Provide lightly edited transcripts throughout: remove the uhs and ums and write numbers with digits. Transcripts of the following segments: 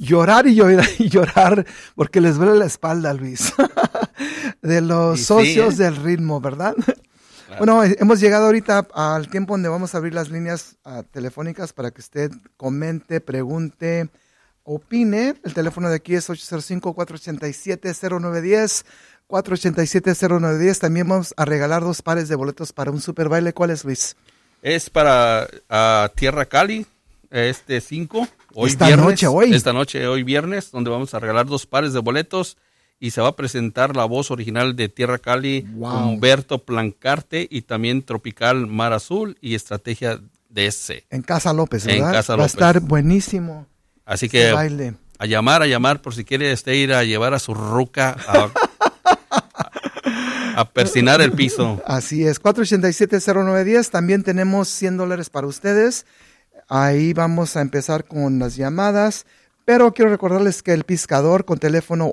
llorar y llorar y llorar porque les duele la espalda, Luis, de los socios del ritmo, ¿verdad? Claro. Bueno, hemos llegado ahorita al tiempo donde vamos a abrir las líneas telefónicas para que usted comente, pregunte, opine. El teléfono de aquí es 805-487-0910, 487-0910. También vamos a regalar 2 pares de boletos para un super baile. ¿Cuál es, Luis? Es para Tierra Cali, 5, esta noche, hoy viernes, donde vamos a regalar 2 pares de boletos y se va a presentar la voz original de Tierra Cali, Humberto Plancarte, y también Tropical Mar Azul y Estrategia DC. En Casa López, ¿verdad? En Casa López. Va a estar buenísimo. Así que baile. A llamar por si quiere ir a llevar a su ruca a persinar el piso. Así es, 487-0910. También tenemos $100 para ustedes. Ahí vamos a empezar con las llamadas. Pero quiero recordarles que el Piscador con teléfono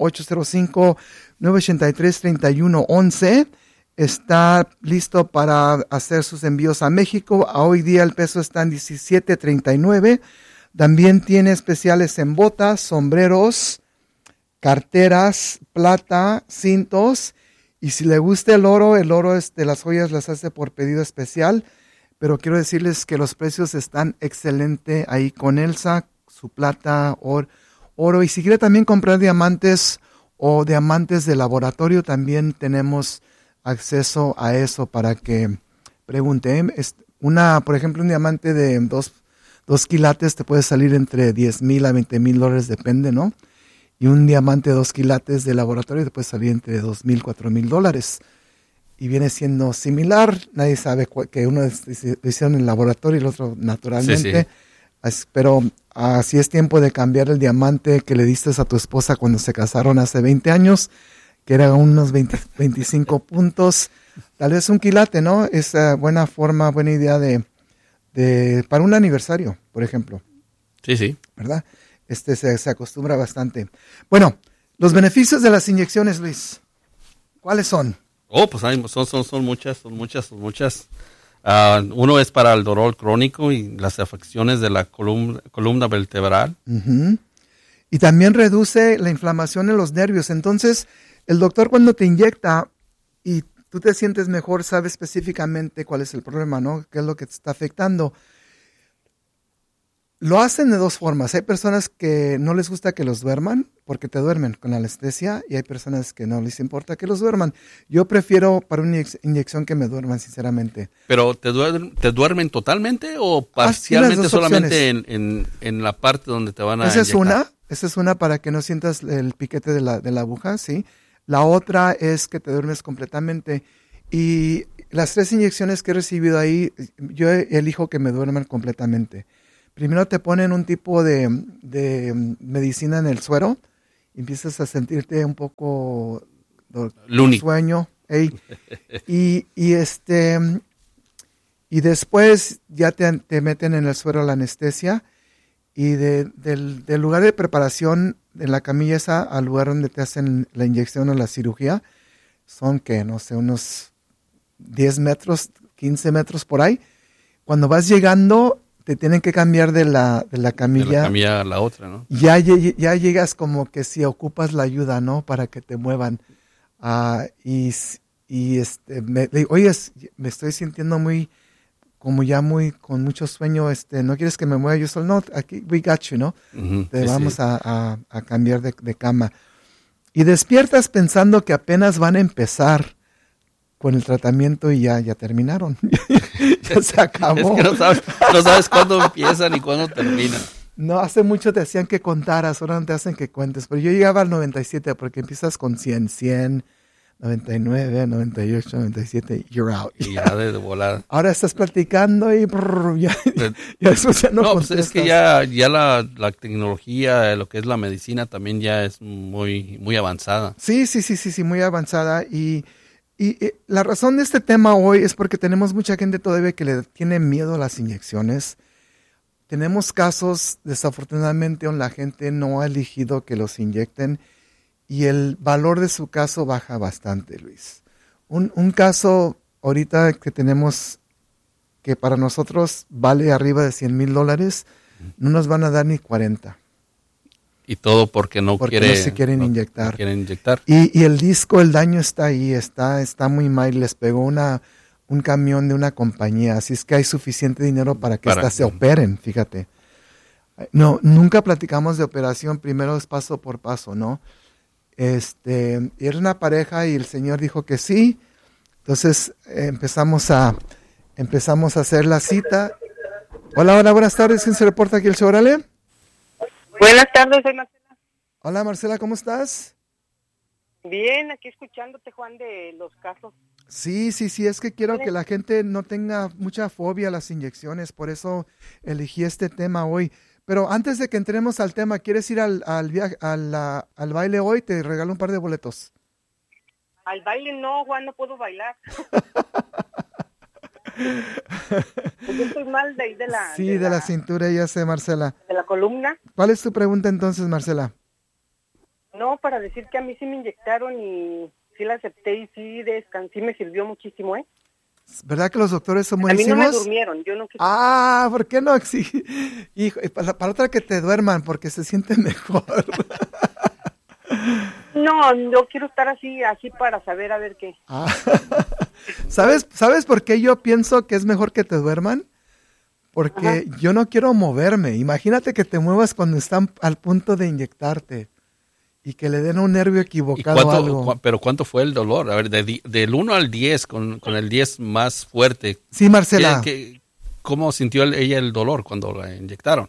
805-983-3111 está listo para hacer sus envíos a México. A hoy día el peso está en $17.39. También tiene especiales en botas, sombreros, carteras, plata, cintos. Y si le gusta el oro es de las joyas, las hace por pedido especial. Pero quiero decirles que los precios están excelentes ahí con Elsa, su plata, oro. Y si quiere también comprar diamantes o diamantes de laboratorio, también tenemos acceso a eso para que pregunte. Por ejemplo, un diamante de 2 quilates te puede salir entre $10,000 a $20,000, depende, ¿no? Y un diamante de 2 quilates de laboratorio te puede salir entre $2,000, $4,000. Y viene siendo similar. Nadie sabe que uno lo hicieron en el laboratorio y el otro naturalmente. Sí. Pero así es tiempo de cambiar el diamante que le diste a tu esposa cuando se casaron hace 20 años, que eran unos 25 puntos. Tal vez un quilate, ¿no? Es buena forma, buena idea para un aniversario, por ejemplo. Sí. ¿Verdad? Se acostumbra bastante. Bueno, los beneficios de las inyecciones, Luis, ¿cuáles son? Pues son muchas. Uno es para el dolor crónico y las afecciones de la columna vertebral. Uh-huh. Y también reduce la inflamación en los nervios. Entonces, el doctor cuando te inyecta y tú te sientes mejor, sabe específicamente cuál es el problema, ¿no? ¿Qué es lo que te está afectando? Lo hacen de 2 formas. Hay personas que no les gusta que los duerman porque te duermen con anestesia y hay personas que no les importa que los duerman. Yo prefiero para una inyección que me duerman, sinceramente. ¿Pero te duermen totalmente o parcialmente solamente en la parte donde te van a inyectar? Esa es una para que no sientas el piquete de la aguja, ¿sí? La otra es que te duermes completamente. Y las 3 inyecciones que he recibido ahí, yo elijo que me duerman completamente. Primero te ponen un tipo de medicina en el suero y empiezas a sentirte un poco sueño. Y después ya te meten en el suero la anestesia y del lugar de preparación en la camilla esa al lugar donde te hacen la inyección o la cirugía son unos 10 metros, 15 metros por ahí. Cuando vas llegando te tienen que cambiar de la camilla. De la camilla a la otra, ¿no? Ya llegas como que si ocupas la ayuda, ¿no? Para que te muevan. Oye, me estoy sintiendo con mucho sueño, ¿no quieres que me mueva yo solo? No, aquí, we got you, ¿no? Uh-huh, te vamos a cambiar de cama. Y despiertas pensando que apenas van a empezar con el tratamiento y ya terminaron. Ya se acabó. Es que no sabes cuándo empiezan y cuándo terminan. No, hace mucho te hacían que contaras, ahora no te hacen que cuentes. Pero yo llegaba al 97 porque empiezas con 100, 99, 98, 97, you're out. Y ya de volada. Ahora estás platicando y ya eso ya no contestas. Pues es que ya la tecnología, lo que es la medicina también ya es muy, muy avanzada. Sí, muy avanzada. Y la razón de este tema hoy es porque tenemos mucha gente todavía que le tiene miedo a las inyecciones. Tenemos casos, desafortunadamente, donde la gente no ha elegido que los inyecten y el valor de su caso baja bastante, Luis. Un caso ahorita que tenemos que para nosotros vale arriba de $100,000, no nos van a dar ni 40. Y todo porque no se quieren inyectar. No quieren inyectar. Y el disco, el daño está ahí, está muy mal. Les pegó un camión de una compañía. Así es que hay suficiente dinero para que se operen, fíjate. No, nunca platicamos de operación. Primero es paso por paso, ¿no? Era una pareja y el señor dijo que sí. Entonces empezamos a hacer la cita. Hola, buenas tardes. ¿Quién se reporta aquí el show? Órale. Buenas tardes, soy Marcela. Hola, Marcela, ¿cómo estás? Bien, aquí escuchándote, Juan, de los casos. Sí, es que quiero que la gente no tenga mucha fobia a las inyecciones, por eso elegí este tema hoy. Pero antes de que entremos al tema, ¿quieres ir al baile hoy? Te regalo un par de boletos. Al baile no, Juan, no puedo bailar. Pues yo estoy mal de ahí de la... Sí, de la cintura, ya sé, Marcela. De la columna. ¿Cuál es tu pregunta entonces, Marcela? No, para decir que a mí sí me inyectaron y sí la acepté y sí descansé, me sirvió muchísimo, ¿eh? ¿Verdad que los doctores son buenísimos? A mí no me durmieron, yo no quise... Ah, ¿por qué no? Sí. Hijo, para otra que te duerman, porque se sienten mejor. No, yo quiero estar así para saber a ver qué. Ah. ¿Sabes por qué yo pienso que es mejor que te duerman? Porque yo no quiero moverme. Imagínate que te muevas cuando están al punto de inyectarte y que le den un nervio equivocado o algo. ¿Pero cuánto fue el dolor? A ver, del 1 al 10, con el 10 más fuerte. Sí, Marcela. ¿Cómo sintió ella el dolor cuando la inyectaron?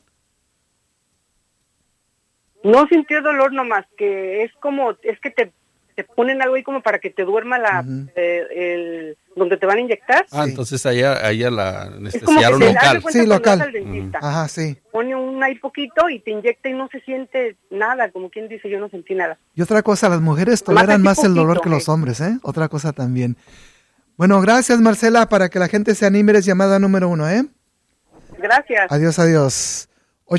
No sintió dolor nomás, que es que te ponen algo ahí como para que te duerma donde te van a inyectar. Ah, sí. Entonces allá la anestesiaron local. Sí, local. Ajá, sí. Pone ahí poquito y te inyecta y no se siente nada, como quien dice, yo no sentí nada. Y otra cosa, las mujeres toleran más el dolor que los hombres, ¿eh? Otra cosa también. Bueno, gracias, Marcela, para que la gente se anime, eres llamada número 1, ¿eh? Gracias. Adiós.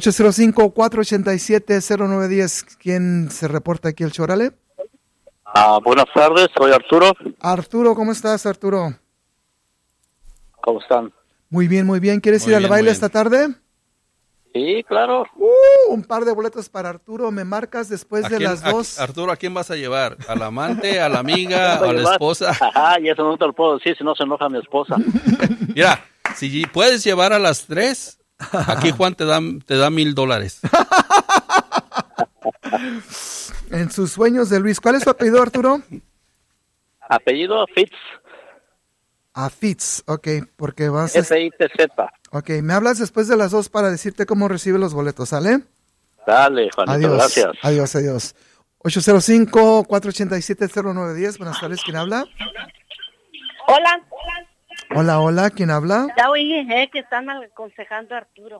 805-487-0910. ¿Quién se reporta aquí el Chorale? Buenas tardes, soy Arturo. Arturo, ¿cómo estás, Arturo? ¿Cómo están? Muy bien. ¿Quieres ir al baile esta tarde? Sí, claro. Un par de boletos para Arturo. Me marcas después de las 2. Arturo, ¿a quién vas a llevar? ¿Al amante, a la amiga, a la esposa? Ajá, y eso no te lo puedo decir, si no se enoja mi esposa. Mira, si puedes llevar a las 3, aquí Juan te da $1,000. En sus sueños de Luis. ¿Cuál es tu apellido, Arturo? Apellido Fitz. Fitz, ok, porque vas a... F-I-T-Z. Ok, me hablas después de las 2 para decirte cómo recibe los boletos, ¿sale? Dale, Juanito, gracias. Adiós. 805-487-0910. Buenas tardes, ¿quién habla? Hola, ¿quién habla? Ya oí que están aconsejando a Arturo.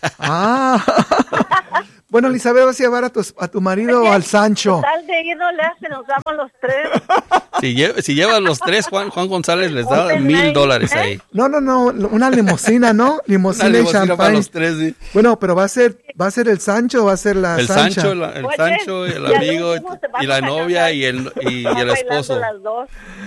Bueno, Elizabeth, ¿vas a llevar a tu marido o al Sancho? Total de ir no le hace, nos damos los 3. Si llevas los 3, Juan González les da $1,000 ahí. No, una limusina, ¿no? Limusina y champán. Para los 3, sí. Bueno, pero ¿va a ser el Sancho o va a ser la Sancha? El Sancho, el amigo y la novia y el esposo. Las dos.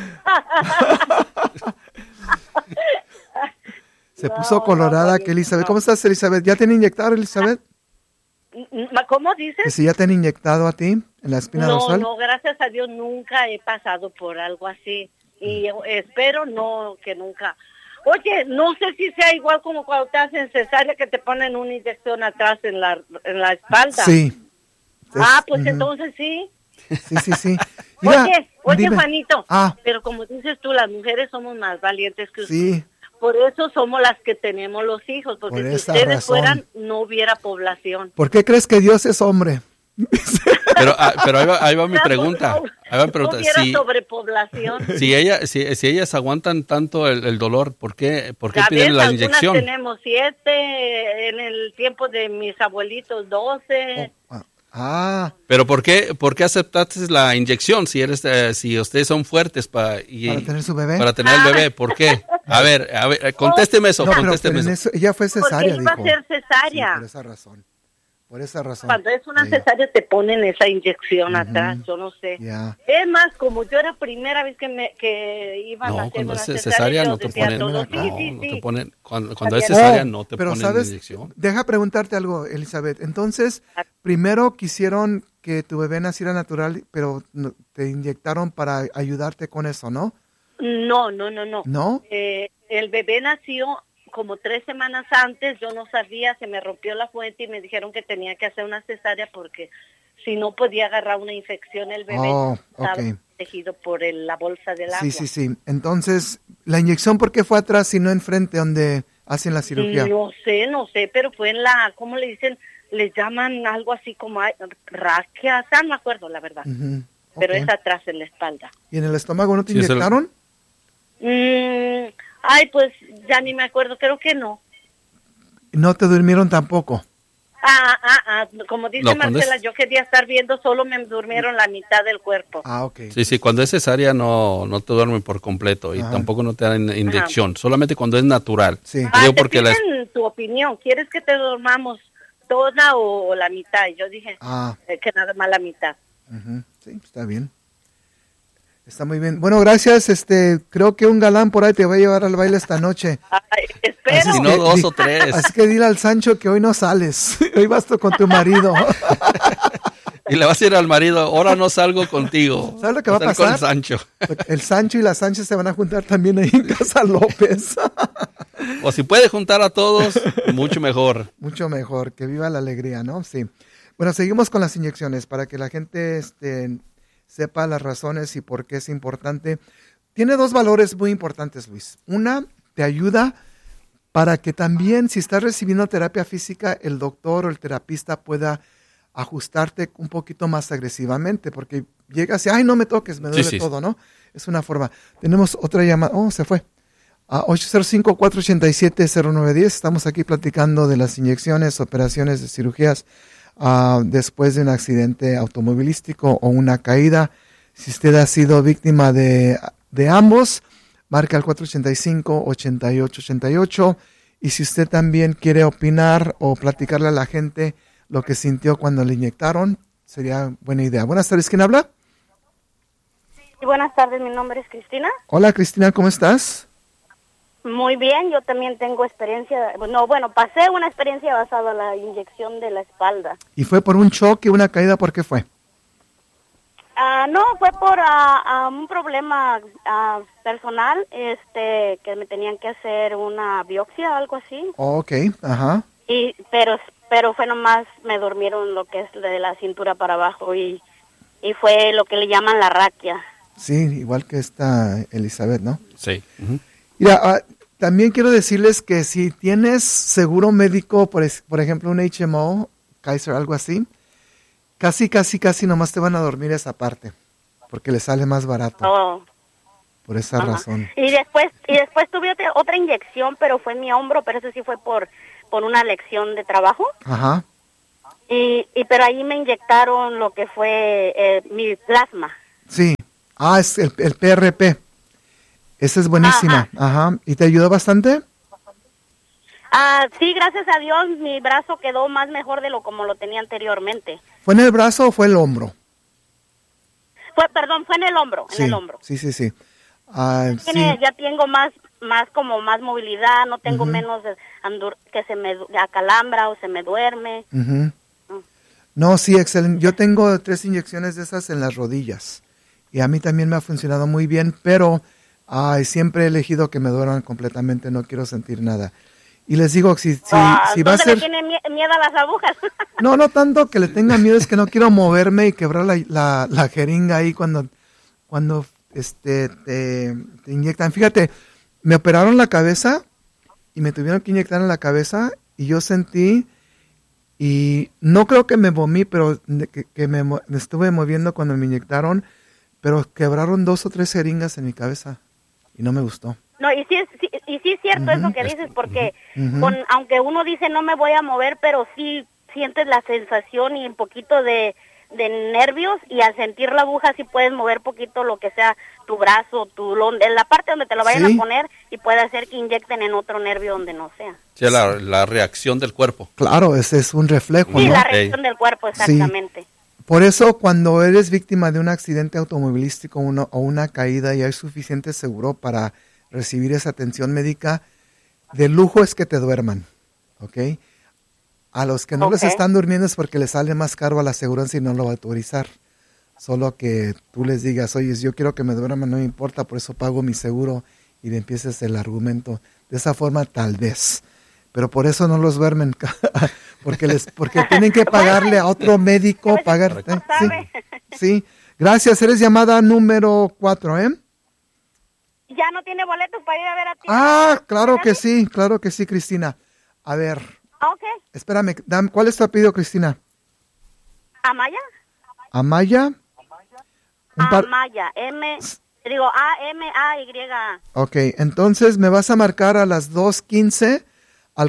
Se puso colorada que Elizabeth. ¿Cómo estás, Elizabeth? ¿Ya te han inyectado, Elizabeth? ¿Cómo dices? Que si ya te han inyectado a ti en la espina dorsal. No, gracias a Dios nunca he pasado por algo así. Y espero que nunca. Oye, no sé si sea igual como cuando te hacen cesárea que te ponen una inyección atrás en la espalda. Sí. Pues entonces sí. Sí. Mira, oye, Juanito, pero como dices tú, las mujeres somos más valientes que ustedes. Sí. Por eso somos las que tenemos los hijos, porque si ustedes fueran, no hubiera población. ¿Por qué crees que Dios es hombre? Pero ahí va mi pregunta. No hubiera sobrepoblación. Si ellas aguantan tanto el dolor, ¿por qué piden la inyección? Tenemos 7, en el tiempo de mis abuelitos 12. Pero ¿por qué aceptaste la inyección si ustedes son fuertes para tener su bebé? Para tener el bebé, ¿por qué? A ver, contésteme eso, contésteme eso. Ella fue cesárea, porque iba a ser cesárea. Sí, por esa razón. Cuando es una cesárea te ponen esa inyección atrás, yo no sé. Es más, como yo era primera vez que iban a hacer una cesárea, no te ponen, cuando es cesárea no te ponen la inyección. Deja preguntarte algo, Elizabeth. Entonces, primero quisieron que tu bebé naciera natural, pero te inyectaron para ayudarte con eso, ¿no? No. ¿No? El bebé nació como 3 semanas antes, yo no sabía, se me rompió la fuente y me dijeron que tenía que hacer una cesárea porque si no podía agarrar una infección el bebé. Estaba protegido por la bolsa del agua. Sí. Entonces, ¿la inyección por qué fue atrás y no enfrente donde hacen la cirugía? No sé, pero fue en la, ¿cómo le dicen? Le llaman algo así como raquia, no me acuerdo la verdad. Pero es atrás en la espalda. ¿Y en el estómago no te inyectaron? Pues ya ni me acuerdo, creo que no. ¿No te durmieron tampoco? Como dice Marcela, yo quería estar viendo, solo me durmieron la mitad del cuerpo. Ok. Sí, cuando es cesárea no te duermen por completo y tampoco no te dan inyección, solamente cuando es natural. Sí. Te piden tu opinión, ¿quieres que te dormamos toda o la mitad? Y yo dije que nada más la mitad. Sí, está bien. Está muy bien. Bueno, gracias. Creo que un galán por ahí te va a llevar al baile esta noche. Espero. Si no, 2 o 3. Así que dile al Sancho que hoy no sales. Hoy vas tú con tu marido. Y le vas a ir al marido, ahora no salgo contigo. ¿Sabes lo que va a pasar? Con el Sancho. El Sancho y la Sánchez se van a juntar también ahí en Casa López. O si puede juntar a todos, mucho mejor. Mucho mejor, que viva la alegría, ¿no? Sí. Bueno, seguimos con las inyecciones para que la gente sepa las razones y por qué es importante. Tiene 2 valores muy importantes, Luis. Una, te ayuda para que también, si estás recibiendo terapia física, el doctor o el terapista pueda ajustarte un poquito más agresivamente, porque llegas y, no me toques, me duele todo, ¿no? Es una forma. Tenemos otra llamada. Se fue. 805-487-0910. Estamos aquí platicando de las inyecciones, operaciones de cirugías después de un accidente automovilístico o una caída. Si usted ha sido víctima de ambos, marca al 485-8888. Y si usted también quiere opinar o platicarle a la gente lo que sintió cuando le inyectaron, sería buena idea. Buenas tardes, ¿quién habla? Sí, buenas tardes, mi nombre es Cristina. Hola, Cristina, ¿cómo estás? Muy bien, yo también tengo experiencia, pasé una experiencia basada en la inyección de la espalda. ¿Y fue por un choque, una caída? ¿Por qué fue? No, fue por un problema personal, que me tenían que hacer una biopsia o algo así. Ok, ajá. Pero fue nomás, me durmieron lo que es de la cintura para abajo y fue lo que le llaman la raquia. Sí, igual que esta Elizabeth, ¿no? Sí. Mira, también quiero decirles que si tienes seguro médico, por ejemplo, un HMO, Kaiser, algo así, casi nomás te van a dormir esa parte, porque le sale más barato. Por esa razón. Y después tuve otra inyección, pero fue en mi hombro, pero eso sí fue por una lección de trabajo. Ajá. Pero ahí me inyectaron lo que fue mi plasma. Sí. Es el PRP. Esa es buenísima. Ajá. ¿Y te ayudó bastante? Sí, gracias a Dios mi brazo quedó más mejor de como lo tenía anteriormente. ¿Fue en el brazo o fue el hombro? Fue en el hombro, Sí. Sí. Ya tengo más movilidad, no tengo menos que se me acalambra o se me duerme. No, sí, excelente. Yo tengo 3 inyecciones de esas en las rodillas y a mí también me ha funcionado muy bien, pero siempre he elegido que me duerman completamente, no quiero sentir nada. Y les digo, si va a ser... ¿Le tiene miedo a las agujas? No tanto que le tenga miedo, es que no quiero moverme y quebrar la jeringa ahí cuando te inyectan. Fíjate, me operaron la cabeza y me tuvieron que inyectar en la cabeza y yo sentí, y no creo que me vomí, pero que me estuve moviendo cuando me inyectaron, pero quebraron 2 o 3 jeringas en mi cabeza y no me gustó. No, y sí es cierto eso que dices, porque aunque uno dice no me voy a mover, pero sí sientes la sensación y un poquito de nervios, y al sentir la aguja sí puedes mover poquito lo que sea tu brazo, en la parte donde te lo vayan a poner, y puede hacer que inyecten en otro nervio donde no sea. Sí, la reacción del cuerpo. Claro, ese es un reflejo, sí, ¿no? La reacción del cuerpo, exactamente. Sí. Por eso cuando eres víctima de un accidente automovilístico o una caída y hay suficiente seguro para recibir esa atención médica, de lujo es que te duerman, ¿ok? A los que no les están durmiendo es porque les sale más caro a la aseguranza y no lo va a autorizar. Solo que tú les digas, oye, yo quiero que me duerman, no me importa, por eso pago mi seguro, y le empieces el argumento. De esa forma, tal vez. Pero por eso no los duermen, porque tienen que pagarle a otro médico, pagar. Sí. Gracias, eres llamada número 4, ¿eh? Ya no tiene boletos para ir a ver a ti. Claro que sí, Cristina. A ver. Okay. Espérame, ¿cuál es tu apellido, Cristina? Amaya. Amaya. Amaya, A-M-A-Y. Ok, entonces me vas a marcar a las 2:15 al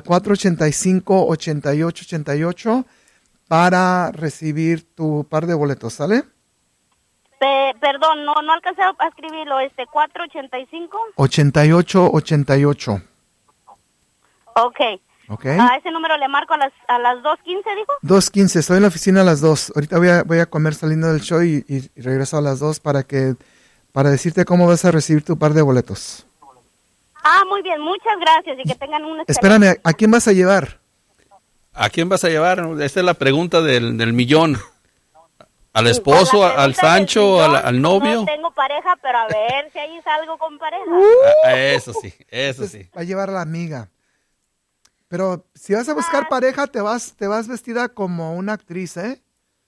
485-8888 para recibir tu par de boletos, ¿sale? Perdón, no alcancé a escribirlo, 485. 8888. Okay. A ese número le marco a las 2:15, ¿dijo? 2:15, estoy en la oficina a las 2. Ahorita voy a comer saliendo del show y regreso a las 2 para decirte cómo vas a recibir tu par de boletos. Muy bien, muchas gracias y que tengan un excelente... Espérame, ¿a quién vas a llevar? ¿A quién vas a llevar? Esta es la pregunta del millón. ¿Al esposo, al Sancho, al novio? No tengo pareja, pero a ver si ahí salgo con pareja. Eso sí. Va a llevar a la amiga. Pero si vas a buscar pareja, te vas vestida como una actriz, ¿eh?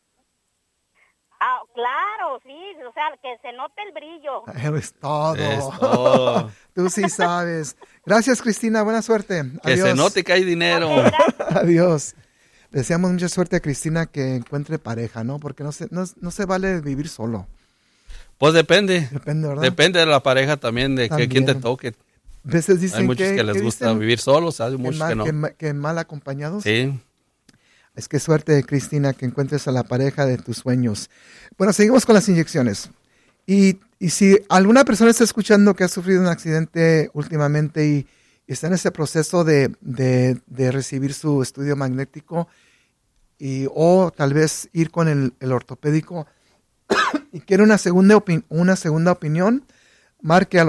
Claro, sí, o sea, que se note el brillo. Es todo. Tú sí sabes. Gracias, Cristina, buena suerte. Que se note que hay dinero. Adiós. Deseamos mucha suerte a Cristina que encuentre pareja, ¿no? Porque no se vale vivir solo. Pues depende. Depende, ¿verdad? Depende de la pareja también, de que quién te toque. A veces dicen hay muchos que les gusta vivir solos, hay muchos que no. Que mal acompañados. Sí. Es que suerte, Cristina, que encuentres a la pareja de tus sueños. Bueno, seguimos con las inyecciones. Y si alguna persona está escuchando que ha sufrido un accidente últimamente y está en ese proceso de recibir su estudio magnético o tal vez ir con el ortopédico y quiere una segunda opinión, marque al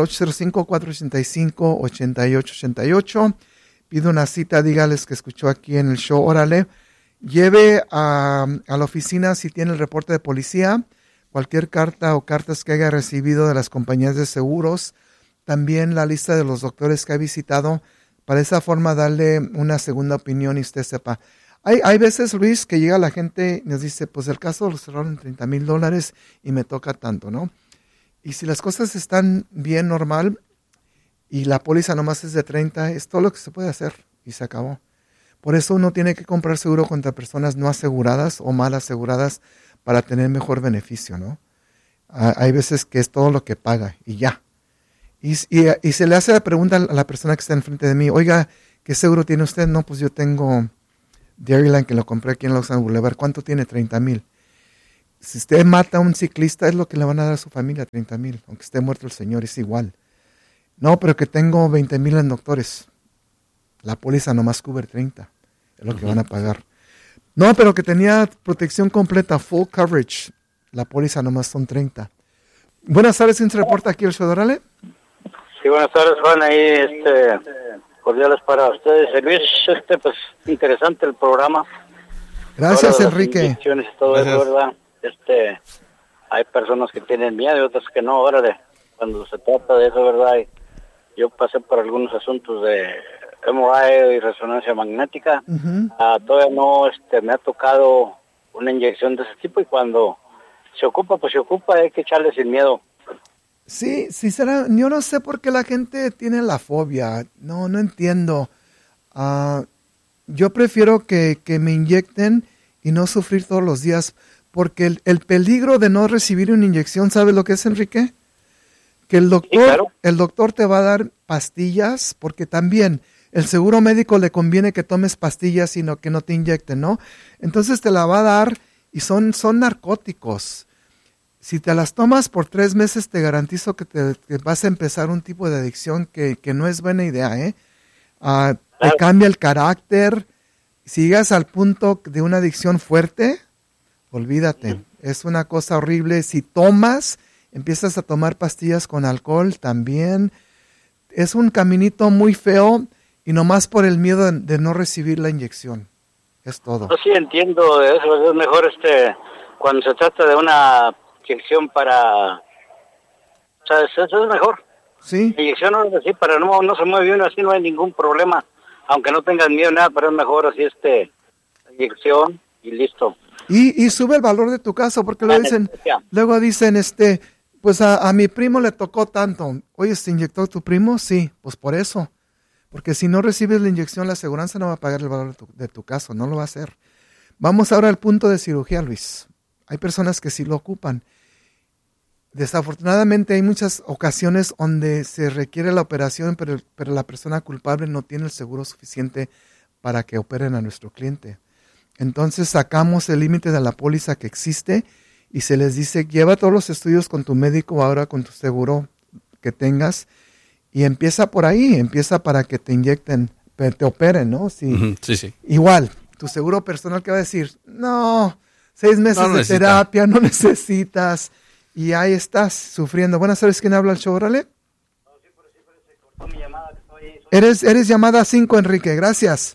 805-485-8888. Pide una cita, dígales que escuchó aquí en el show, órale. Lleve a la oficina si tiene el reporte de policía, cualquier carta o cartas que haya recibido de las compañías de seguros, también la lista de los doctores que ha visitado, para esa forma darle una segunda opinión y usted sepa. Hay veces, Luis, que llega la gente y nos dice, pues el caso lo cerraron en $30,000 y me toca tanto, ¿no? Y si las cosas están bien normal y la póliza nomás es de 30, es todo lo que se puede hacer y se acabó. Por eso uno tiene que comprar seguro contra personas no aseguradas o mal aseguradas para tener mejor beneficio, ¿no? Hay veces que es todo lo que paga y ya. Y se le hace la pregunta a la persona que está enfrente de mí, oiga, ¿qué seguro tiene usted? No, pues yo tengo Dairyland que lo compré aquí en Los Ángeles Boulevard. ¿Cuánto tiene? 30,000. Si usted mata a un ciclista es lo que le van a dar a su familia, 30,000. Aunque esté muerto el señor, es igual. No, pero que tengo 20,000 en doctores. La póliza nomás cubre 30. Es lo que van a pagar. No, pero que tenía protección completa, full coverage. La póliza nomás son 30. Buenas tardes, ¿quién se reporta aquí el show? Órale. Sí, buenas tardes, Juan. Ahí, cordiales para ustedes. Luis, pues, interesante el programa. Gracias, Enrique. Y todo eso, ¿verdad? Hay personas que tienen miedo y otras que no. Órale, cuando se trata de eso, ¿verdad? Yo pasé por algunos asuntos de MRI y resonancia magnética. Todavía no me ha tocado una inyección de ese tipo y cuando se ocupa, pues se ocupa, hay que echarle sin miedo. Sí, yo no sé por qué la gente tiene la fobia, no entiendo. Yo prefiero que me inyecten y no sufrir todos los días, porque el peligro de no recibir una inyección, ¿sabe lo que es, Enrique? Que el doctor te va a dar pastillas, porque también el seguro médico le conviene que tomes pastillas, sino que no te inyecten, ¿no? Entonces te la va a dar y son narcóticos. Si te las tomas por 3 meses, te garantizo que vas a empezar un tipo de adicción que no es buena idea, ¿eh? Te cambia el carácter. Si llegas al punto de una adicción fuerte, olvídate. Es una cosa horrible. Si tomas, empiezas a tomar pastillas con alcohol también. Es un caminito muy feo y nomás por el miedo de no recibir la inyección. Es todo. Yo sí entiendo eso, es mejor cuando se trata de una inyección para... ¿Sabes? Eso es mejor. Sí. Inyección así para no se mueve uno, así no hay ningún problema. Aunque no tengas miedo nada, pero es mejor así inyección y listo. Y sube el valor de tu caso, porque luego dicen, pues a mi primo le tocó tanto. Oye, ¿se inyectó tu primo? Sí, pues por eso. Porque si no recibes la inyección, la aseguranza no va a pagar el valor de tu caso, no lo va a hacer. Vamos ahora al punto de cirugía, Luis. Hay personas que sí lo ocupan. Desafortunadamente hay muchas ocasiones donde se requiere la operación, pero la persona culpable no tiene el seguro suficiente para que operen a nuestro cliente. Entonces sacamos el límite de la póliza que existe y se les dice, lleva todos los estudios con tu médico ahora, con tu seguro que tengas, y empieza por ahí, empieza para que te inyecten, te operen, ¿no? Sí. Sí. Igual, tu seguro personal que va a decir, no, 6 meses de terapia, no necesitas, y ahí estás sufriendo. Buenas tardes, ¿quién habla el show, Rale? No, sí, pero se cortó mi llamada. Eres llamada 5, Enrique, gracias.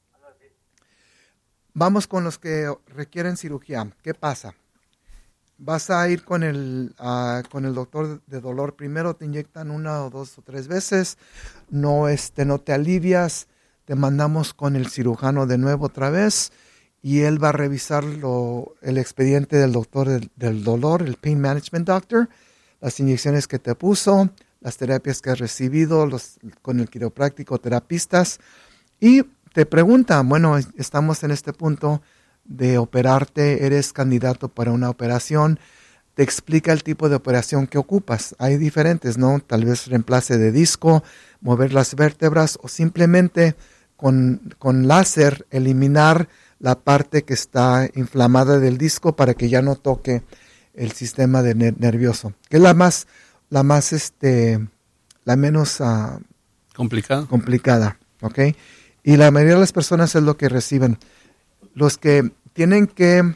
Vamos con los que requieren cirugía. ¿Qué pasa? Vas a ir con el doctor de dolor. Primero te inyectan 1 o 2 o 3 veces. No te alivias. Te mandamos con el cirujano de nuevo otra vez. Y él va a revisar el expediente del doctor del dolor, el Pain Management Doctor, las inyecciones que te puso, las terapias que has recibido, con el quiropráctico, terapistas. Y te preguntan, bueno, estamos en este punto de operarte, eres candidato para una operación, te explica el tipo de operación que ocupas. Hay diferentes, ¿no? Tal vez reemplace de disco, mover las vértebras o simplemente con láser eliminar la parte que está inflamada del disco para que ya no toque el sistema nervioso, que es la menos complicada, ¿ok? Y la mayoría de las personas es lo que reciben. Los que tienen que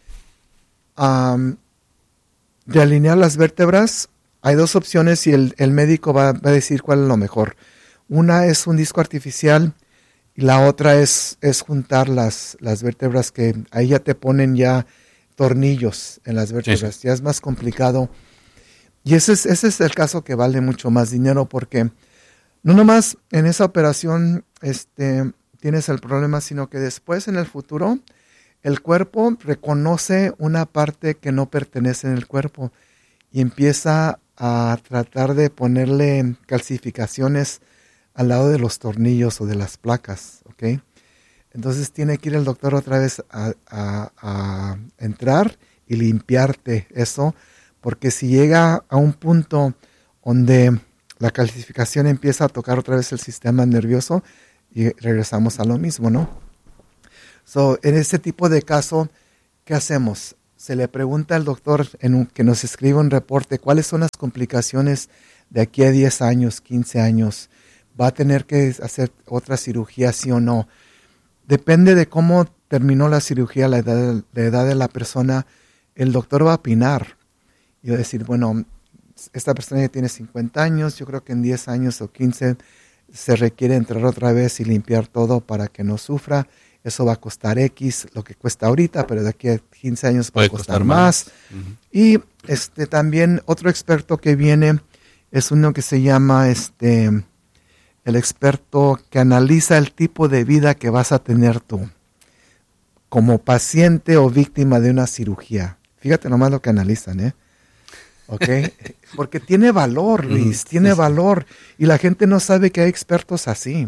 realinear las vértebras, hay 2 opciones y el médico va a decir cuál es lo mejor. Una es un disco artificial y la otra es juntar las vértebras, que ahí ya te ponen ya tornillos en las vértebras. Sí. Ya es más complicado. Y ese es el caso que vale mucho más dinero, porque no nomás en esa operación tienes el problema, sino que después en el futuro el cuerpo reconoce una parte que no pertenece en el cuerpo y empieza a tratar de ponerle calcificaciones al lado de los tornillos o de las placas, ¿ok? Entonces tiene que ir el doctor otra vez a entrar y limpiarte eso, porque si llega a un punto donde la calcificación empieza a tocar otra vez el sistema nervioso y regresamos a lo mismo, ¿no? En ese tipo de caso, ¿qué hacemos? Se le pregunta al doctor que nos escriba un reporte cuáles son las complicaciones de aquí a 10 años, 15 años. ¿Va a tener que hacer otra cirugía, sí o no? Depende de cómo terminó la cirugía, la edad de la persona, el doctor va a opinar y va a decir, bueno, esta persona ya tiene 50 años, yo creo que en 10 años o 15 se requiere entrar otra vez y limpiar todo para que no sufra. Eso va a costar X, lo que cuesta ahorita, pero de aquí a 15 años va a costar más. Uh-huh. Y también otro experto que viene es uno que se llama el experto que analiza el tipo de vida que vas a tener tú como paciente o víctima de una cirugía. Fíjate nomás lo que analizan, ¿eh? ¿Ok? Porque tiene valor, Luis, tiene valor. Y la gente no sabe que hay expertos así.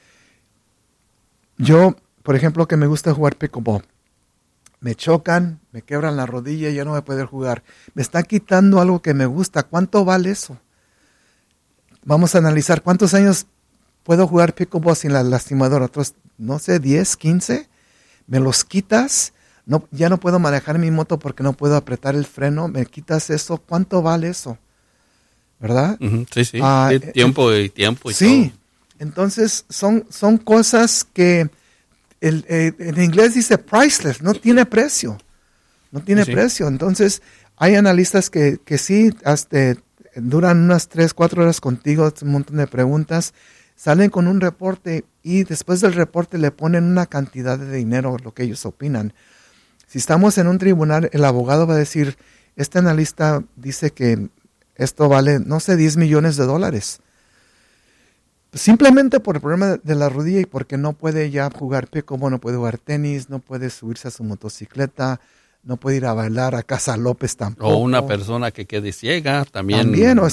Yo, por ejemplo, que me gusta jugar pickleball. Me chocan, me quebran la rodilla y ya no voy a poder jugar. Me están quitando algo que me gusta. ¿Cuánto vale eso? Vamos a analizar cuántos años puedo jugar pickleball sin la lastimadora. Otros, no sé, 10, 15. Me los quitas. No, ya no puedo manejar mi moto porque no puedo apretar el freno. Me quitas eso. ¿Cuánto vale eso? ¿Verdad? Uh-huh, sí. Tiempo y todo. Sí. Entonces, son cosas que en inglés dice priceless. No tiene precio. No tiene precio. Entonces, hay analistas que sí, duran unas 3, 4 horas contigo, un montón de preguntas. salen con un reporte y después del reporte le ponen una cantidad de dinero, lo que ellos opinan. Si estamos en un tribunal, el abogado va a decir, este analista dice que esto vale, no sé, $10 millones. Simplemente por el problema de la rodilla y porque no puede ya jugar pickleball, no puede jugar tenis, no puede subirse a su motocicleta, no puede ir a bailar a Casa López tampoco. O una persona que quede ciega, también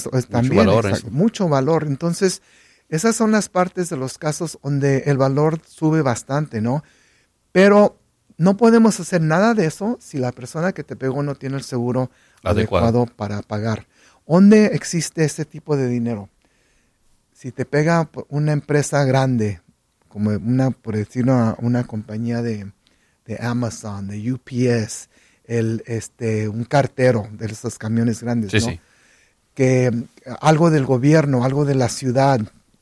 mucho valor. Entonces, esas son las partes de los casos donde el valor sube bastante, ¿no? Pero no podemos hacer nada de eso si la persona que te pegó no tiene el seguro adecuado para pagar. ¿Dónde existe ese tipo de dinero? Si te pega una empresa grande, como por decirlo, una compañía de Amazon, de UPS, un cartero de esos camiones grandes, sí, ¿no? Sí. Que algo del gobierno, algo de la ciudad,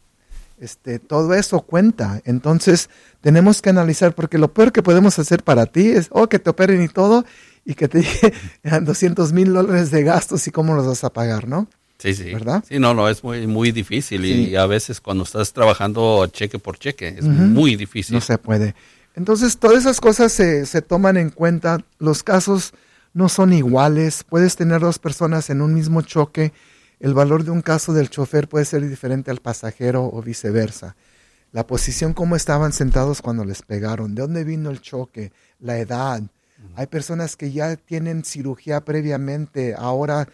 todo eso cuenta. Entonces tenemos que analizar, porque lo peor que podemos hacer para ti es que te operen y todo, y que te llegue $200,000 de gastos y cómo los vas a pagar, ¿no? Sí, sí. ¿Verdad? Sí, no, es muy, muy difícil Sí. y a veces cuando estás trabajando cheque por cheque es muy difícil. No se puede. Entonces, todas esas cosas se toman en cuenta. Los casos no son iguales. Puedes tener dos personas en un mismo choque. El valor de un caso del chofer puede ser diferente al pasajero o viceversa. La posición, cómo estaban sentados cuando les pegaron, de dónde vino el choque, la edad. Hay personas que ya tienen cirugía previamente, ahora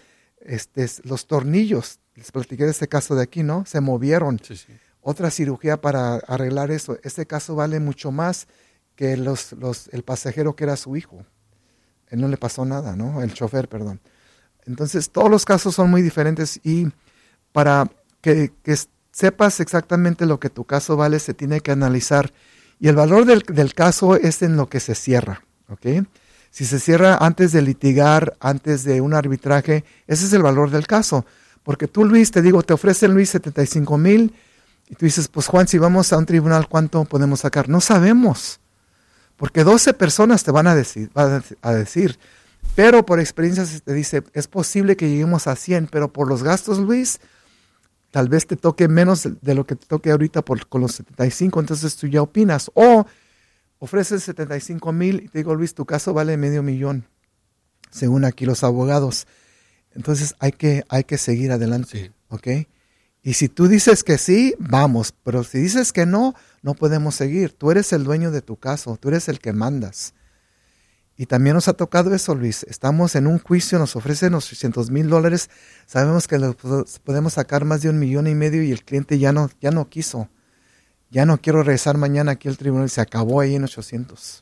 los tornillos, les platiqué de este caso de aquí, ¿no? Se movieron. Sí, sí. Otra cirugía para arreglar eso. Este caso vale mucho más que el pasajero que era su hijo. Él no le pasó nada, ¿no? El chofer, perdón. Entonces, todos los casos son muy diferentes y para que sepas exactamente lo que tu caso vale, se tiene que analizar. Y el valor del caso es en lo que se cierra, ¿ok? Si se cierra antes de litigar, antes de un arbitraje, ese es el valor del caso. Porque tú, Luis, te ofrecen, Luis, 75,000 y tú dices, pues Juan, si vamos a un tribunal, ¿cuánto podemos sacar? No sabemos, porque 12 personas te van a decir, pero por experiencia se te dice, es posible que lleguemos a 100, pero por los gastos, Luis, tal vez te toque menos de lo que te toque ahorita con los 75, entonces tú ya opinas, o ofreces 75,000 y te digo, Luis, tu caso vale $500,000, según aquí los abogados. Entonces hay que seguir adelante, Sí. ¿ok? Y si tú dices que sí, vamos, pero si dices que no, no podemos seguir. Tú eres el dueño de tu caso, tú eres el que mandas. Y también nos ha tocado eso, Luis. Estamos en un juicio, nos ofrecen los $800,000, sabemos que podemos sacar más de $1,500,000 y el cliente ya no quiso. Ya no quiero regresar mañana aquí al tribunal y se acabó ahí en 800.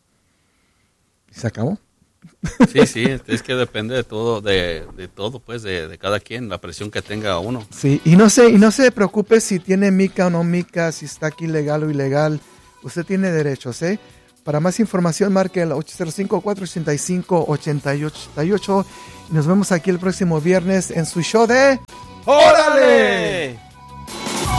¿Y se acabó? Sí, es que depende de todo, de todo, pues, de cada quien, la presión que tenga uno. Sí, y no se preocupe si tiene mica o no mica, si está aquí legal o ilegal. Usted tiene derechos, ¿eh? Para más información, marque el 805-485-8888. Y nos vemos aquí el próximo viernes en su show de... ¡Órale!